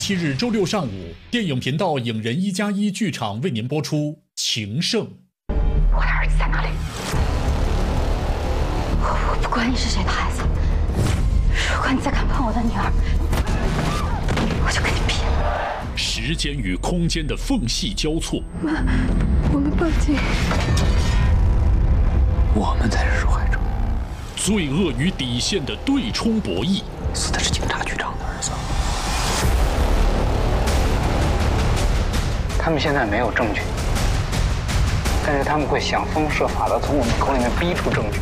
7日周六上午，电影频道影人1+1剧场为您播出《情圣》。 我的儿子在哪里？我不管你是谁的孩子，如果你再敢碰我的女儿，我就跟你拼！ 时间与空间的缝隙交错。 妈，我们报警。 我们才是受害者。 罪恶与底线的对冲博弈。 死的是警察局长的儿子。他们现在没有证据，但是他们会想方设法的从我们口里面逼出证据。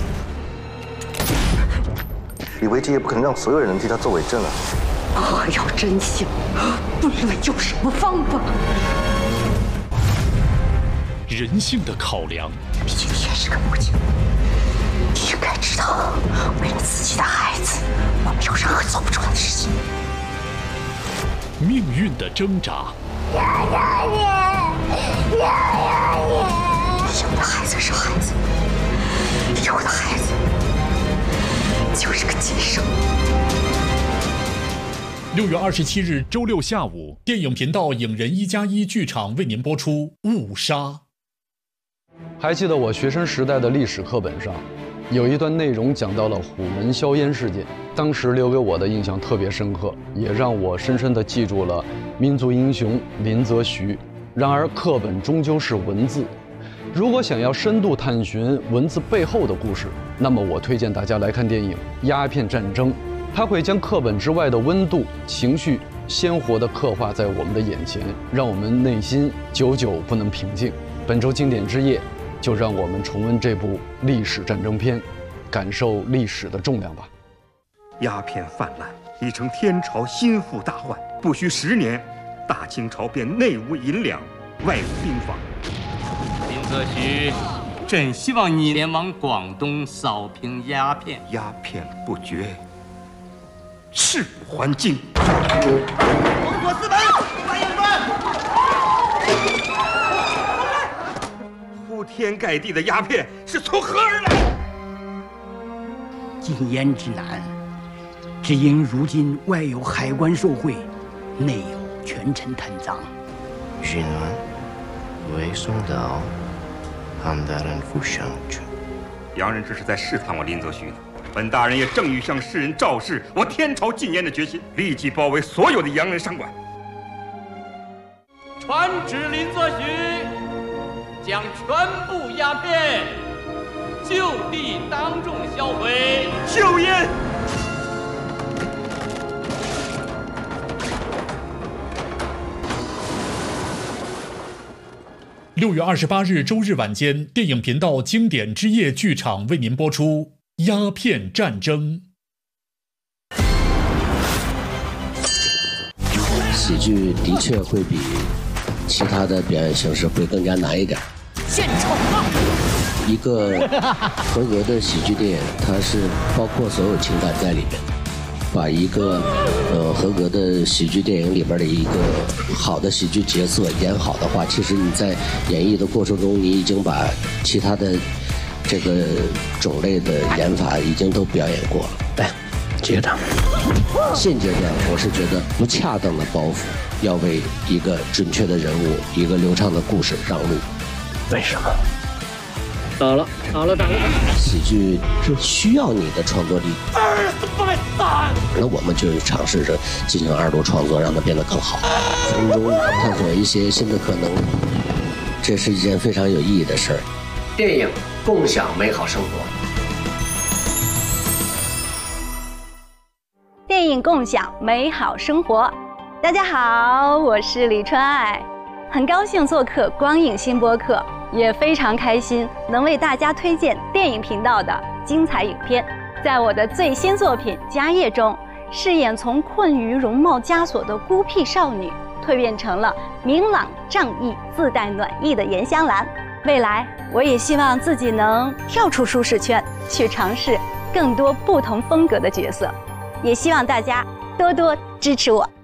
李维基也不可能让所有人替他做伪证啊！ 我要真相，不论用什么方法。 人性的考量， 毕竟你也是个母亲，你应该知道，为了自己的孩子，我没有任何做不出来的事情。 命运的挣扎。 有的孩子是孩子，有的孩子就是个寄生。 6月27日周六下午，电影频道影人1+1剧场为您播出《误杀》。 还记得我学生时代的历史课本上，有一段内容讲到了虎门销烟事件，当时留给我的印象特别深刻，也让我深深地记住了民族英雄林则徐。然而课本终究是文字，如果想要深度探寻文字背后的故事，那么我推荐大家来看电影《鸦片战争》，它会将课本之外的温度、情绪鲜活地刻画在我们的眼前，让我们内心久久不能平静。本周经典之夜，就让我们重温这部历史战争片，感受历史的重量吧。 鸦片泛滥，已成天朝心腹大患。不需10年，大清朝便内无银两，外无兵法。 林则徐，朕希望你前往广东扫平鸦片。 鸦片不绝，誓不还京。 封锁四门，翻营门。 铺天盖地的鸦片是从何而来？ 禁烟之难，只因如今外有海关受贿，内有权臣贪赃。 云南为宋岛，汉大人不相助。 洋人这是在试探我林则徐呢。本大人也正欲向世人昭示我天朝禁烟的决心，立即包围所有的洋人商馆。 传旨林则徐，将全部鸦片就地当众销毁。 硝烟。 6月28日周日晚间，电影频道经典之夜剧场为您播出《鸦片战争》。 喜剧的确会比其他的表演形式会更加难一点。 献丑了！ 一个合格的喜剧电影，它是包括所有情感在里面。把一个合格的喜剧电影里边的一个好的喜剧角色演好的话，其实你在演绎的过程中，你已经把其他的这个种类的演法已经都表演过了。来，接着。现阶段我是觉得不恰当的包袱要为一个准确的人物、一个流畅的故事让路。 为什么？ 打了！喜剧是需要你的创作力。那我们就尝试着进行2度创作，让它变得更好，从中探索一些新的可能。这是一件非常有意义的事儿。 电影共享美好生活。 电影共享美好生活。大家好，我是李川爱，很高兴做客光影新播客。也非常开心能为大家推荐电影频道的精彩影片。在我的最新作品《家业》中，饰演从困于容貌枷锁的孤僻少女，蜕变成了明朗仗义、自带暖意的严香兰。未来，我也希望自己能跳出舒适圈，去尝试更多不同风格的角色。也希望大家多多支持我。